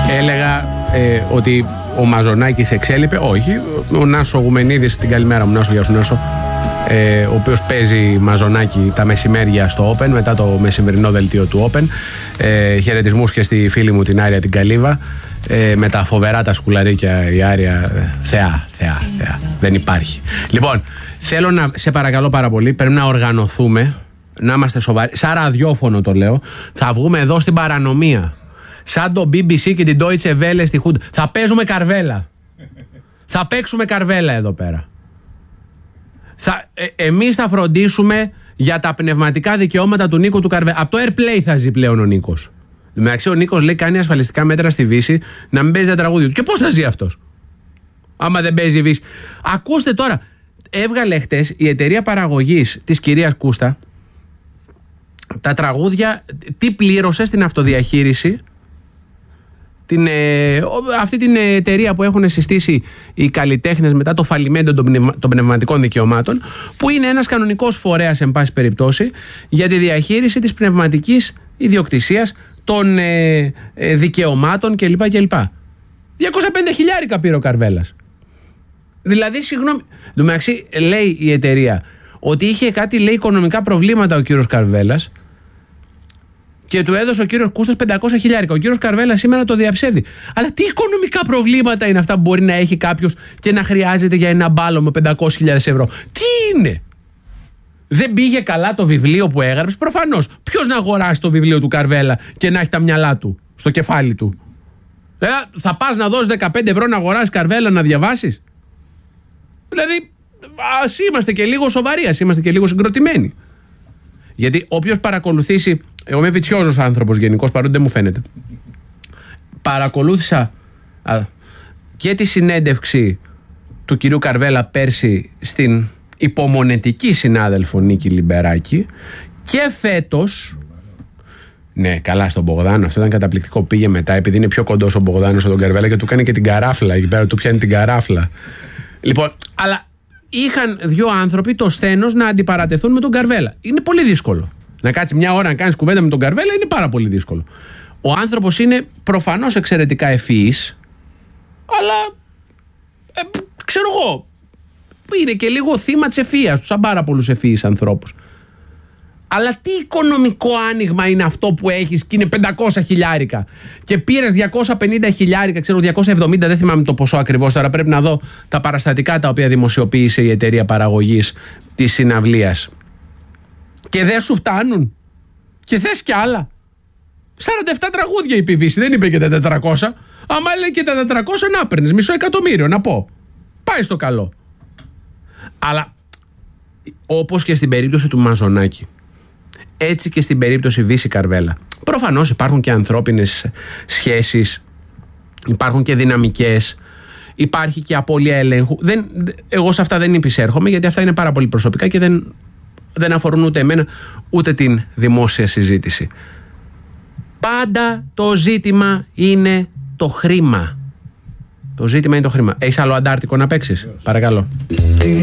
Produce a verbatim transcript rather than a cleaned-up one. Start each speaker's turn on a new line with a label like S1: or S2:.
S1: έλεγα ε, ότι ο Μαζονάκης εξέλιπε. Όχι, ο Νάσο Γουμενίδης, την καλημέρα μου Νάσο, γεια σου Νάσο, ε, ο οποίος παίζει Μαζονάκη τα μεσημέρια στο Open, μετά το μεσημερινό δελτίο του Open. ε, Χαιρετισμούς και στη φίλη μου την Άρια την Καλύβα, ε, με τα φοβερά τα σκουλαρίκια. Η Άρια, ε, θεά, θεά, θεά, δεν υπάρχει. Λοιπόν, θέλω να σε παρακαλώ πάρα πολύ, πρέπει να οργανωθούμε, να είμαστε σοβαροί, σαν ραδιόφωνο το λέω. Θα βγούμε εδώ στην παρανομία, σαν το μπι μπι σι και την Deutsche Welle στη Χούντα. Θα παίζουμε καρβέλα. Θα παίξουμε καρβέλα εδώ πέρα. Θα, ε, εμείς θα φροντίσουμε για τα πνευματικά δικαιώματα του Νίκου του Καρβέλα. Από το Airplay θα ζει πλέον ο Νίκος. Εντάξει, ο Νίκος λέει κάνει ασφαλιστικά μέτρα στη Βύση να μην παίζει τα τραγούδια του. Και πώς θα ζει αυτός, άμα δεν παίζει η Βύση? Ακούστε τώρα, έβγαλε χτες η εταιρεία παραγωγής της κυρίας Κούστα τα τραγούδια, τι πλήρωσε στην αυτοδιαχείριση, την, ε, αυτή την εταιρεία που έχουν συστήσει οι καλλιτέχνες μετά το φαλιμέντο των, πνευμα, των πνευματικών δικαιωμάτων, που είναι ένας κανονικός φορέας εν πάση περιπτώσει για τη διαχείριση της πνευματικής ιδιοκτησίας, των ε, ε, δικαιωμάτων κλπ. κλπ. διακόσια πενήντα χιλιάρικα πήρε ο Καρβέλας. Δηλαδή, συγγνώμη, εντωμεταξύ λέει η εταιρεία ότι είχε κάτι, λέει, οικονομικά προβλήματα ο κύριος Καρβέλας και του έδωσε ο κύριος Κούστας πεντακόσια χιλιάρικα. Ο κύριος Καρβέλας σήμερα το διαψεύδει. Αλλά τι οικονομικά προβλήματα είναι αυτά που μπορεί να έχει κάποιος και να χρειάζεται για ένα μπάλο με πεντακόσιες χιλιάδες ευρώ? Τι είναι? Δεν πήγε καλά το βιβλίο που έγραψε? Προφανώς. Ποιος να αγοράσει το βιβλίο του Καρβέλα και να έχει τα μυαλά του στο κεφάλι του? Ε, θα πας να δώσεις δεκαπέντε ευρώ να αγοράσεις Καρβέλα να διαβάσεις? Δηλαδή, ας είμαστε και λίγο σοβαροί, ας είμαστε και λίγο συγκροτημένοι. Γιατί όποιος παρακολουθήσει, εγώ είμαι βιτσιόζος άνθρωπος γενικώς, παρότι δεν μου φαίνεται, παρακολούθησα α, και τη συνέντευξη του κυρίου Καρβέλα πέρσι στην υπομονετική συνάδελφο Νίκη Λιμπεράκη, και φέτος, ναι, καλά, στον Μπογδάνο, αυτό ήταν καταπληκτικό. Πήγε μετά, επειδή είναι πιο κοντός ο Μπογδάνος από τον Καρβέλα, και του κάνει και την καράφλα εκεί πέρα, του πιάνει την καράφλα. Λοιπόν, αλλά είχαν δύο άνθρωποι το σθένος να αντιπαρατεθούν με τον Καρβέλα. Είναι πολύ δύσκολο. Να κάτσει μια ώρα να κάνεις κουβέντα με τον Καρβέλα είναι πάρα πολύ δύσκολο. Ο άνθρωπος είναι προφανώς εξαιρετικά ευφυής, αλλά ε, ξέρω εγώ, είναι και λίγο θύμα της ευφυίας του, σαν πάρα πολλούς ευφυείς ανθρώπους. Αλλά τι οικονομικό άνοιγμα είναι αυτό που έχεις και είναι πεντακόσια χιλιάρικα και πήρες διακόσια πενήντα χιλιάρικα, ξέρω διακόσια εβδομήντα, δεν θυμάμαι το ποσό ακριβώς τώρα, πρέπει να δω τα παραστατικά τα οποία δημοσιοποίησε η εταιρεία παραγωγής της συναυλίας, και δεν σου φτάνουν και θες κι άλλα? σαράντα επτά τραγούδια η πι βι σι, δεν είπε και τα τετρακόσια. Άμα λέει και τα τετρακόσια, να παίρνεις μισό εκατομμύριο, να πω. Πάει στο καλό. Αλλά όπως και στην περίπτωση του Μαζονάκη, έτσι και στην περίπτωση Βύση Καρβέλα, προφανώς υπάρχουν και ανθρώπινες σχέσεις, υπάρχουν και δυναμικές, υπάρχει και απώλεια ελέγχου. Δεν, εγώ σε αυτά δεν υπησέρχομαι, γιατί αυτά είναι πάρα πολύ προσωπικά και δεν, δεν αφορούν ούτε εμένα ούτε την δημόσια συζήτηση. Πάντα το ζήτημα είναι το χρήμα. Το ζήτημα είναι το χρήμα. Έχεις άλλο αντάρτικο να παίξεις? Παρακαλώ.